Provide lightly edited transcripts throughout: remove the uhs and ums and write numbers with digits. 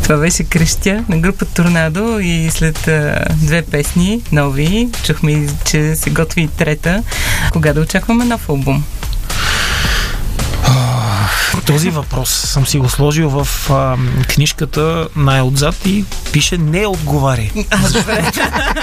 Това беше Кръщя на група Торнадо и след две песни нови, чухме, че се готви и трета. Кога да очакваме нов албум? Този въпрос съм си го сложил в книжката най-отзад и пише не отговаря. Добре.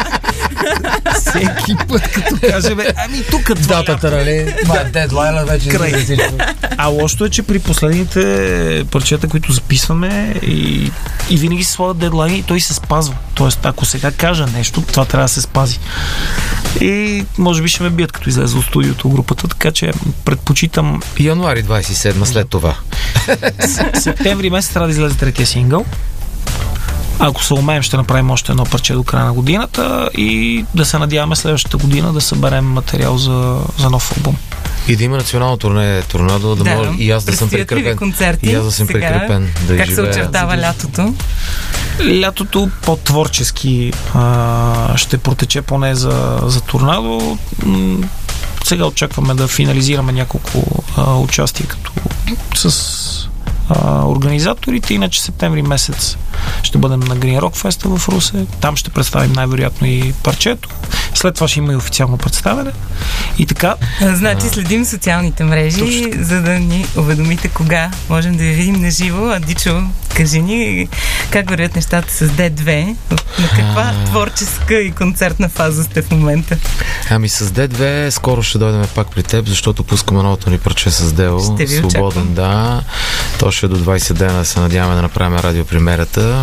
Всеки път, като каже, тук датата, нали? Дедлайна вече край. А лошото е, че при последните парчета, които записваме и винаги се слагат дедлайни и той се спазва. Тоест, ако сега кажа нещо, това трябва да се спази. И може би ще ме бият, като излезе от студиото групата, така че предпочитам... Януари 27 след това. Септември месец трябва да излезе третия сингъл. Ако се умеем, ще направим още едно парче до края на годината и да се надяваме следващата година да съберем материал за нов албум. И да има национално турне Торнадо, да може и аз да съм прикрепен. Концерти, и аз да съм прикрепен. Да как се очертава лятото? Лятото по-творчески ще протече поне за Торнадо. Сега очакваме да финализираме няколко участия с организаторите, иначе септември месец ще бъдем на Green Rock Fest в Русе. Там ще представим най-вероятно и парчето. След това ще има и официално представяне. И така. Значи следим социалните мрежи, за да ни уведомите кога можем да ви видим на живо. А Дичо, кажи ни как вървят нещата с D2? На каква творческа и концертна фаза сте в момента? Ами с D2 скоро ще дойдем пак при теб, защото пускаме новото ни парче с Део. Свободен, да. То ще до 20 дена се надяваме да направим радиопремерата.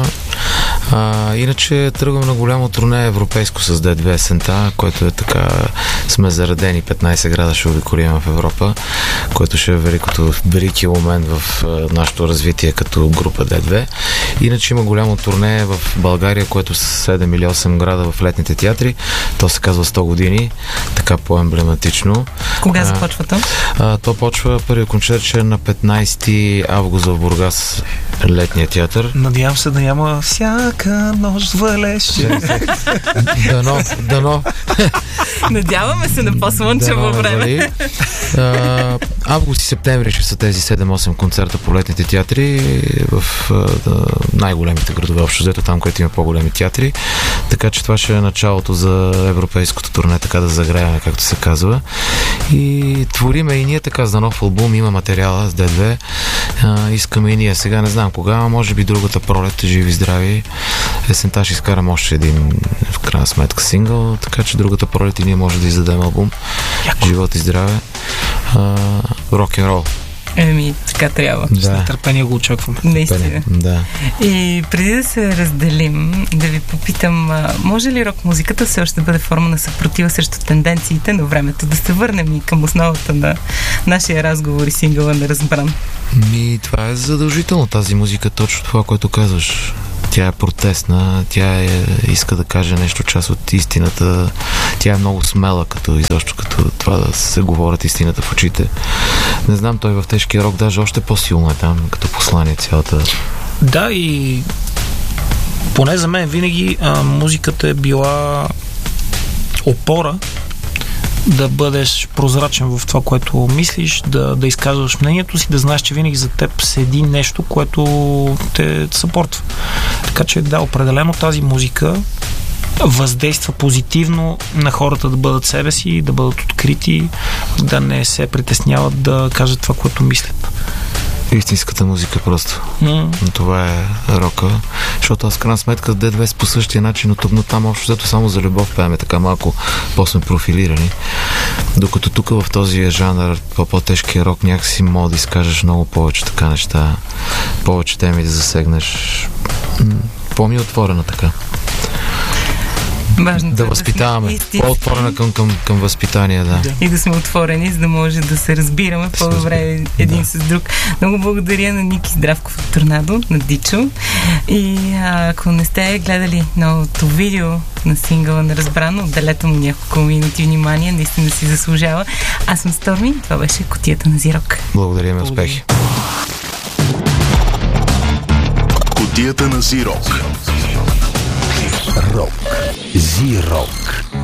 Иначе тръгваме на голямо турне европейско с D2 есента, което е така, сме заредени 15 града ще обиколим в Европа, което ще е велики момент в нашето развитие като група D2. Иначе има голямо турне в България, което са 7 или 8 града в летните театри. То се казва 100 години, така по-емблематично. Кога започва то? То почва първият концерт на 15 август в Бургас, летния театър. Надявам се да няма всяка нощ валеше. Дано. Надяваме се на по-слънчево време. Август и септември ще са тези 7-8 концерта по летните театри в най-големите градове, общо взето там, където има по-големи театри. Така че това ще е началото за европейското турне, така да загреяме, както се казва. И твориме и ние така за нов албум, има материала с D2. Искаме и ние. Сега не знам кога, може би другата пролет, живи здрави. Есента ще изкарам още един, в крайна сметка, сингъл, така че другата пролет и ние може да издадем албум. Живот и здраве. Рок-н-рол. Така трябва. С нетърпение го очакваме. Наистина. Да. И преди да се разделим, да ви попитам, може ли рок-музиката все още да бъде форма на съпротива срещу тенденциите на времето? Да се върнем и към основата на нашия разговор и сингъла Неразбран. Това е задължително, тази музика, точно това, което казваш. Тя е протестна, иска да каже нещо, част от истината. Тя е много смела, като това да се говорят истината в очите. Не знам, той в тежкия рок даже още по-силно е там, като послание цялата. Да, и поне за мен винаги музиката е била опора да бъдеш прозрачен в това, което мислиш, да изказваш мнението си, да знаеш, че винаги за теб седи нещо, което те съпортва. Така че да, определено тази музика въздейства позитивно на хората да бъдат себе си, да бъдат открити, да не се притесняват да кажат това, което мислят. Истинската музика просто. Това е рока. Защото аз в крайна сметка D2 по същия начин, но там общо взето само за любов пееме, така малко по-сме профилирани. Докато тук в този жанр по-тежкия рок някакси мога да изкажеш много повече така неща, повече теми да засегнеш. По-ми отворена така. Важното да възпитаваме. По-отворена към възпитание, да. И да сме отворени, за да може да се разбираме по-добре един с друг. Много благодаря на Ники Здравков от Торнадо, на Дичо. И ако не сте гледали новото видео на сингъла Неразбрано, отделете му няколко минути внимание, наистина си заслужава. Аз съм Stormy, това беше Кутията на Зирок. Благодаря, успехи. Кутията на Зирок. Рок. Зирок.